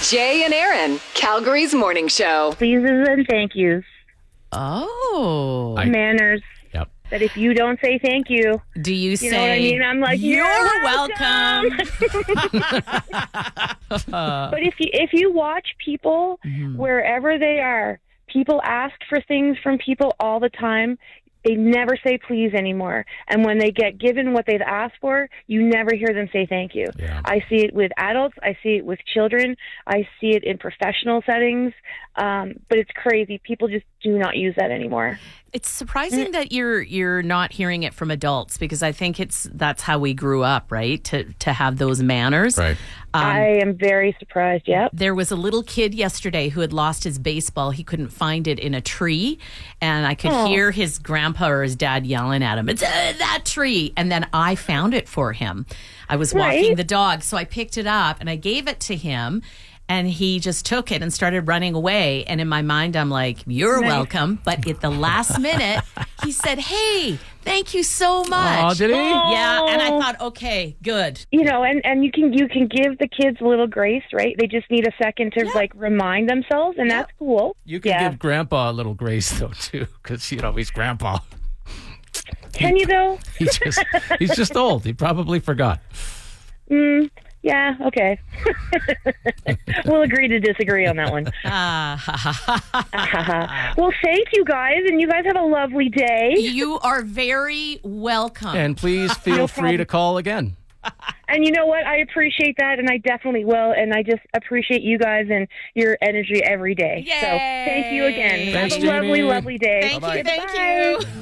Jay and Aaron, Calgary's morning show. Pleases and thank yous. Oh. Manners. Yep. That if you don't say thank you, Do you say, you know what I mean? I'm like, you're welcome. But if you watch people, wherever they are, people ask for things from people all the time. They never say please anymore. And when they get given what they've asked for, you never hear them say thank you. Yeah. I see it with adults. I see it with children. I see it in professional settings. But it's crazy. People just do not use that anymore. It's surprising that you're not hearing it from adults, because I think that's how we grew up, right? To have those manners. Right. I am very surprised. Yep. There was a little kid yesterday who had lost his baseball. He couldn't find it in a tree. And I could hear his grandpa or his dad yelling at him, "It's that tree." And then I found it for him. I was walking the dog. So I picked it up and I gave it to him. And he just took it and started running away. And in my mind, I'm like, you're welcome. But at the last minute, he said, "Hey, thank you so much." Oh, did he? Yeah. And I thought, okay, good. You know, and you can give the kids a little grace, right? They just need a second to like remind themselves, and that's cool. You can give Grandpa a little grace, though, too, because, he's Grandpa. Can you, though? He's just old. He probably forgot. Yeah, okay. We'll agree to disagree on that one. Well, thank you guys, and you guys have a lovely day. You are very welcome. And please feel free to call again. And you know what? I appreciate that, and I definitely will, and I just appreciate you guys and your energy every day. Yay. So thank you again. Thanks, have a lovely, Jamie. lovely day. Thank you.